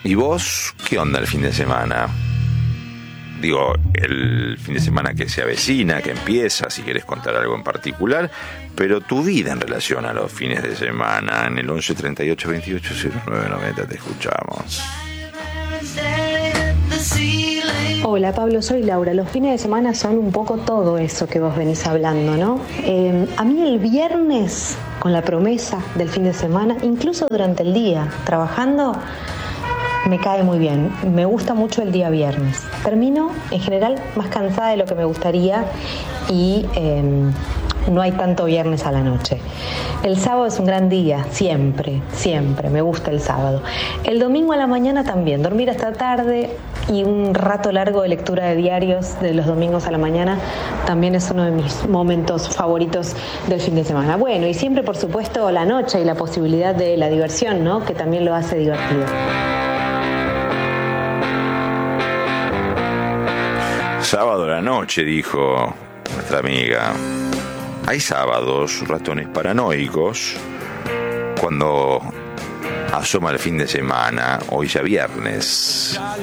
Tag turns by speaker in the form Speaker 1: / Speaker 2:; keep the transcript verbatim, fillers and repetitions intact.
Speaker 1: ¿Y vos qué onda el fin de semana? Digo, el fin de semana que se avecina, que empieza, si querés contar algo en particular, pero tu vida en relación a los fines de semana, en el once treinta y ocho veintiocho cero nueve noventa te escuchamos.
Speaker 2: Hola Pablo, soy Laura. Los fines de semana son un poco todo eso que vos venís hablando, ¿no? Eh, a mí el viernes, con la promesa del fin de semana, incluso durante el día, trabajando, me cae muy bien. Me gusta mucho el día viernes. Termino, en general, más cansada de lo que me gustaría y eh, no hay tanto viernes a la noche. El sábado es un gran día, siempre, siempre. Me gusta el sábado. El domingo a la mañana también. Dormir hasta tarde y un rato largo de lectura de diarios de los domingos a la mañana también es uno de mis momentos favoritos del fin de semana. Bueno, y siempre, por supuesto, la noche y la posibilidad de la diversión, ¿no? Que también lo hace divertido.
Speaker 1: Sábado a la noche, dijo nuestra amiga. Hay sábados, ratones paranoicos, cuando asoma el fin de semana, hoy ya viernes.